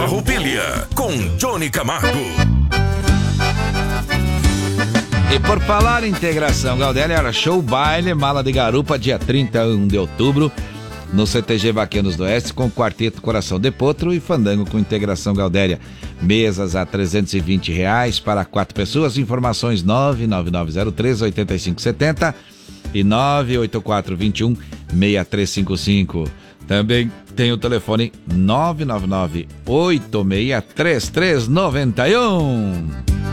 Farroupilha, com Johnny Camargo. E por falar em integração, Gaudéria, era show baile, mala de garupa, dia 31 de outubro, no CTG Vaqueiros do Oeste, com quarteto Coração de Potro e fandango com integração Gaudéria. Mesas a R$320 para 4 pessoas. Informações 99903-8570 e 98421-6355. Também tem o telefone 999-863391.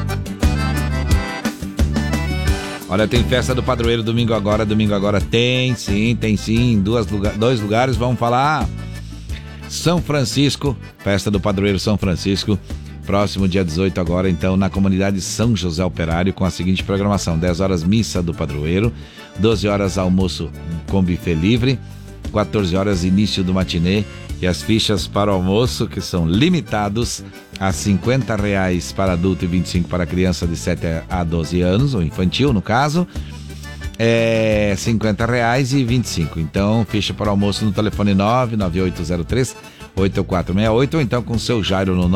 Olha, tem festa do padroeiro domingo agora tem sim, dois lugares, vamos falar. São Francisco, festa do padroeiro São Francisco, próximo dia 18 agora, então, na comunidade São José Operário, com a seguinte programação: 10 horas missa do padroeiro, 12 horas almoço com buffet livre, 14 horas início do matinê, e as fichas para o almoço, que são limitados a R$50 para adulto e 25 para criança de 7 a 12 anos, ou infantil no caso, é R$50 e 25. Então, ficha para o almoço no telefone 99803-8468, ou então com o seu Jairo no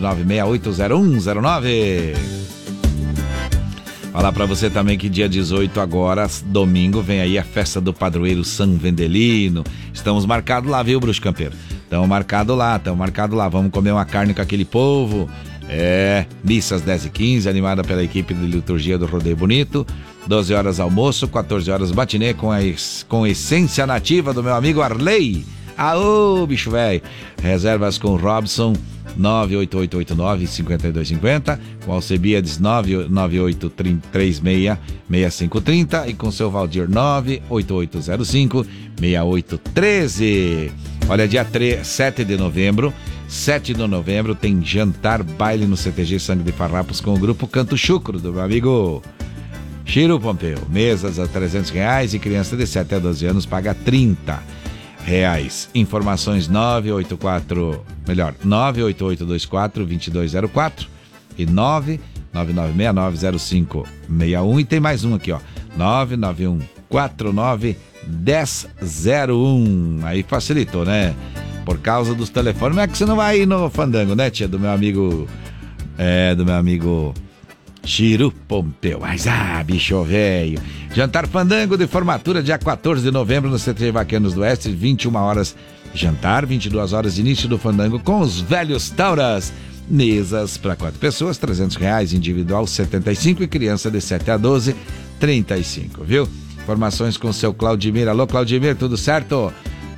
999680109. Falar para você também que dia 18 agora, domingo, vem aí a festa do padroeiro São Vendelino. Estamos marcados lá, viu, Bruxo Campeiro? Estamos marcados lá. Vamos comer uma carne com aquele povo. Missas 10h15, animada pela equipe de liturgia do Rodeio Bonito. 12 horas almoço, 14 horas matinê com essência nativa do meu amigo Arley. Aô, bicho velho. Reservas com Robson 98889-5250, com Alcebiades 99836-6530 e com seu Valdir 98805-6813. Olha, dia 7 de novembro tem jantar baile no CTG Sangue de Farrapos com o grupo Canto Chucro do meu amigo Chiro Pompeu. Mesas a R$300 e criança de 7 a 12 anos paga R$30. Informações 98824-2204 e 999690561. E tem mais um aqui, ó, 991491001. Aí facilitou, né? Por causa dos telefones. Não é que você não vai ir no fandango, né, tia? Do meu amigo Chiro Pompeu. Mas, bicho velho. Jantar fandango de formatura, dia 14 de novembro, no CTG Vaqueiros do Oeste, 21 horas jantar, 22 horas início do fandango com os velhos Tauras. Mesas para 4 pessoas, R$300, individual 75 e criança de 7 a 12, 35, viu? Informações com o seu Claudimir. Alô, Claudimir, tudo certo?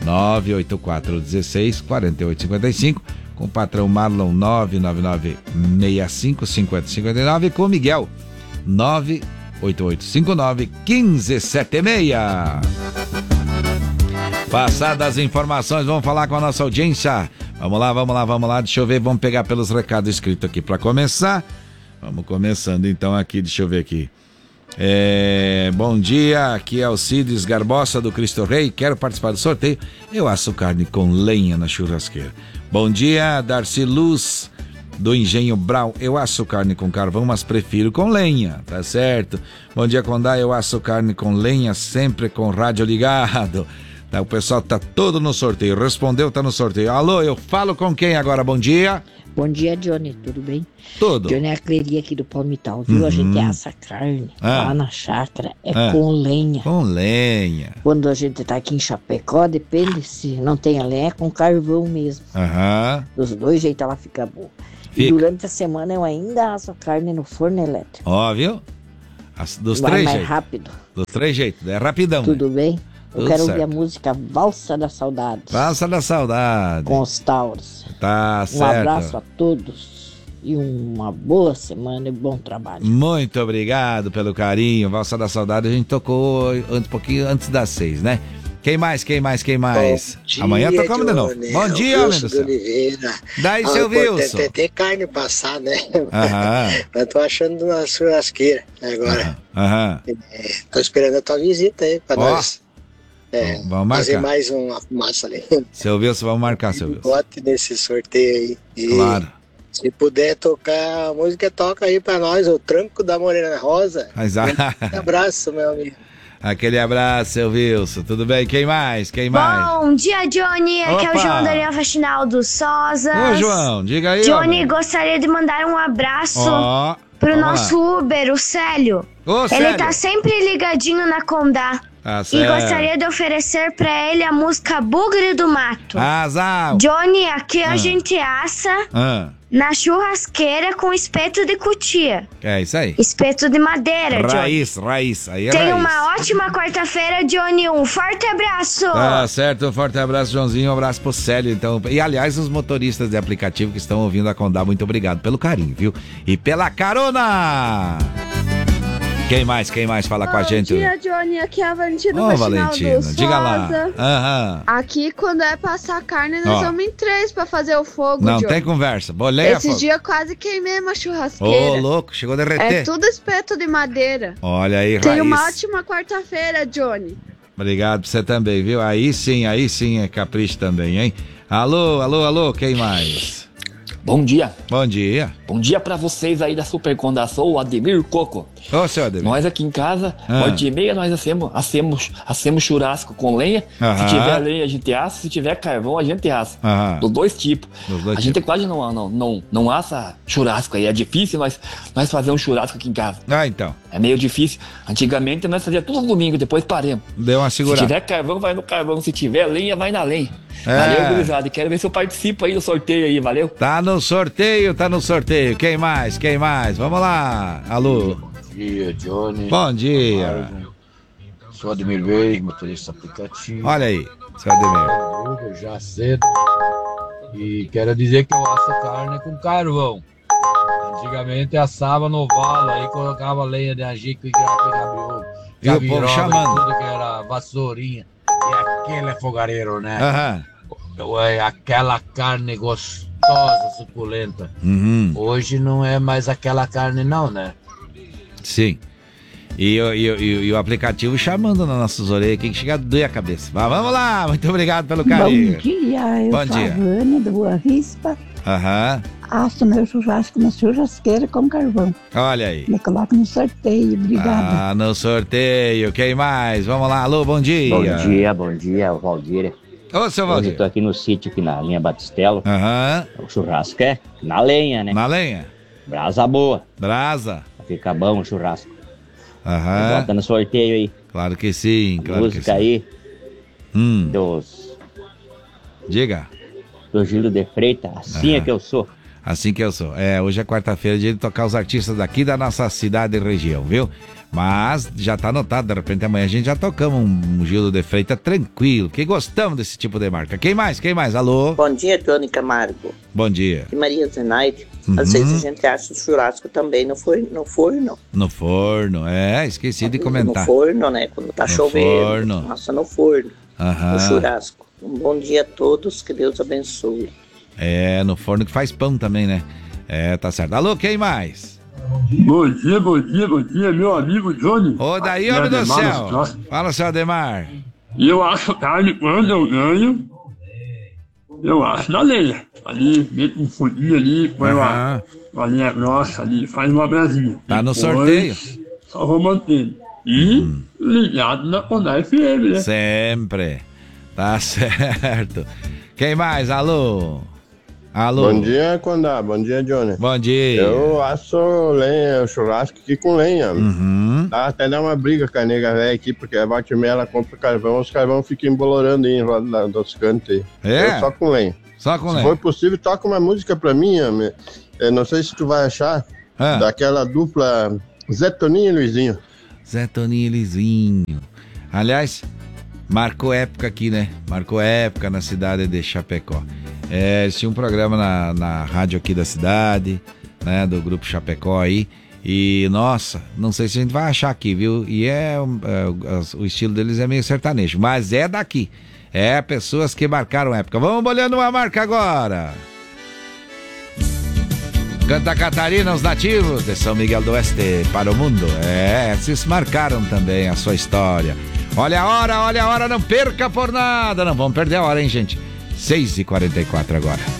98416-4855, com o patrão Marlon 999655059 e com o Miguel 98859-1576. Passadas as informações, vamos falar com a nossa audiência. Vamos lá, deixa eu ver, vamos pegar pelos recados escritos aqui para começar. Vamos começando então aqui, deixa eu ver aqui. Bom dia, aqui é Alcides Garbosa do Cristo Rei, quero participar do sorteio. Eu asso carne com lenha na churrasqueira. Bom dia, Darcy Luz do Engenho Brau, eu asso carne com carvão, mas prefiro com lenha, tá certo? Bom dia, Condá, eu asso carne com lenha, sempre com rádio ligado. O pessoal tá todo no sorteio, respondeu, tá no sorteio. Alô, eu falo com quem agora? Bom dia. Bom dia, Johnny, tudo bem? Tudo. Johnny é a Cleria aqui do Palmital, viu? A gente assa carne lá na chácara, com lenha. Com lenha. Quando a gente tá aqui em Chapecó, depende se não tem a lenha, é com carvão mesmo. Dos dois jeitos ela fica boa. Fica. E durante a semana eu ainda asso carne no forno elétrico. Ó, viu? Dos vai três mais jeitos. rápido. Dos 3 jeitos, é rapidão. Tudo bem? Eu Tudo quero certo. ouvir a música Valsa da Saudade. Valsa da Saudade. Com os Tauros. Tá certo. Um abraço a todos e uma boa semana e bom trabalho. Muito obrigado pelo carinho. Valsa da Saudade a gente tocou um pouquinho antes das 6, né? Quem mais? Bom dia, Amanhã tocamos de novo. Johnny. Bom dia, Wilson de Oliveira. Daí, seu Wilson. Tem carne passar, né? Mas tô achando na churrasqueira agora. Tô esperando a tua visita aí pra nós. Vamos marcar. Fazer mais uma fumaça ali. Seu Wilson, vamos marcar, seu Wilson. Bote nesse sorteio aí. E claro. Se puder tocar a música, toca aí pra nós, o Tranco da Morena Rosa. Exato. Um abraço, meu amigo. Aquele abraço, seu Wilson. Tudo bem? Quem mais? Bom dia, Johnny. Aqui é o João Daniel Faxinal dos Sozas. Ô, João, diga aí. Johnny, gostaria de mandar um abraço pro nosso Uber, o Célio. Ele tá sempre ligadinho na Condá. E gostaria de oferecer pra ele a música Bugre do Mato. Johnny, aqui a gente assa na churrasqueira com espeto de cutia. É isso aí. Espeto de madeira, raiz, Johnny. Raiz. Aí é Tenha raiz. uma ótima quarta-feira, Johnny. Um forte abraço. Tá certo, um forte abraço, Joãozinho. Um abraço pro Célio, então. E, aliás, os motoristas de aplicativo que estão ouvindo a Condá, muito obrigado pelo carinho, viu? E pela carona! Quem mais fala com a gente? Bom dia, Johnny. Aqui é a Valentina Valentina, diga lá. Aqui, quando é passar carne, nós vamos em 3 pra fazer o fogo, Não, Johnny. tem conversa. Boleia Esse dia quase queimei uma churrasqueira. Ô, louco, chegou a derreter. É tudo espeto de madeira. Olha aí, raiz. Tenha uma ótima quarta-feira, Johnny. Obrigado pra você também, viu? Aí sim é capricho também, hein? Alô, quem mais? Bom dia. Bom dia. Bom dia pra vocês aí da Super Condá, sou o Ademir Coco. Ô, seu Ademir. Nós aqui em casa, 8h30, nós assemos churrasco com lenha. Se tiver lenha, a gente assa. Se tiver carvão, a gente assa. Dos dois tipos. A gente quase não assa churrasco aí. É difícil nós fazer um churrasco aqui em casa. Então. É meio difícil. Antigamente nós fazíamos tudo no domingo, depois paremos. Deu uma segurada. Se tiver carvão, vai no carvão. Se tiver lenha, vai na lenha. Valeu, gurizada. Quero ver se eu participo aí do sorteio aí, valeu? Tá no sorteio. Quem mais? Vamos lá. Alô. Bom dia, Johnny. Bom dia. Sou Ademir Reis, motorista aplicativo. Olha aí, seu Ademir. Já cedo. E quero dizer que eu asso carne com carvão. Antigamente assava no valo, aí colocava lenha de angico e gabiroba. E o povo chamando. Tudo que era vassourinha. E aquele fogareiro, né? Aquela carne gostosa, suculenta. Hoje não é mais aquela carne não, né? Sim. E o aplicativo chamando nas nossas orelhas aqui que chega a doer a cabeça. Mas vamos lá, muito obrigado pelo carinho. Bom dia, eu sou a Vânia do Boa Vista. Asso meu churrasco na churrasqueira com carvão. Olha aí. Me coloca no sorteio, obrigada. No sorteio, quem mais? Vamos lá, alô, bom dia. Bom dia, o Valdir. Ô, seu Valdir. Hoje eu tô aqui no sítio, aqui na linha Batistelo. O churrasco é na lenha, né? Na lenha. Brasa boa. Fica bom o churrasco. Bota no sorteio aí. Claro que sim, Música aí. Diga. Do Gildo de Freitas, assim é que eu sou. Assim que eu sou. Hoje é quarta-feira, dia de tocar os artistas daqui da nossa cidade e região, viu? Mas já tá anotado, de repente amanhã a gente já tocamos um Gildo de Freitas tranquilo, que gostamos desse tipo de marca. Quem mais? Alô? Bom dia, Johnny Camargo. Bom dia. E Maria Zenaide. Às vezes a gente acha o churrasco também no forno. No forno, esqueci de comentar. No forno, né? Quando tá chovendo. Nossa, no forno. No churrasco. Um bom dia a todos, que Deus abençoe. No forno que faz pão também, né? Tá certo. Alô, quem mais? Bom dia, meu amigo Johnny. Ô, daí, homem do céu. Fala, seu Ademar. E eu acho carne quando eu ganho, eu acho na lenha. Ali, meto um foguinho ali, põe uma linha grossa ali, faz uma brasinha. Tá no sorteio. Só vou mantendo. E ligado na Condá FM, né? Sempre. Tá certo. Quem mais? Alô? Bom dia, Condá. Bom dia, Johnny. Bom dia. Eu asso lenha, churrasco aqui com lenha. Até dá uma briga com a nega velha aqui, porque a volta e meia ela compra carvão, os carvão ficam embolorando aí dos cantos aí. Eu só com lenha. Se for possível, toca uma música pra mim, eu não sei se tu vai achar, daquela dupla Zé Toninho e Luizinho. Zé Toninho e Luizinho. Aliás, marcou época aqui, né? Marcou época na cidade de Chapecó. Tinha um programa na rádio aqui da cidade, né? Do Grupo Chapecó aí. E, nossa, não sei se a gente vai achar aqui, viu? E o estilo deles é meio sertanejo, mas é daqui. Pessoas que marcaram época. Vamos olhando uma marca agora. Santa Catarina, os nativos de São Miguel do Oeste para o mundo. Esses marcaram também a sua história. Olha a hora, não perca por nada. Não vamos perder a hora, hein, gente? 6h44 agora.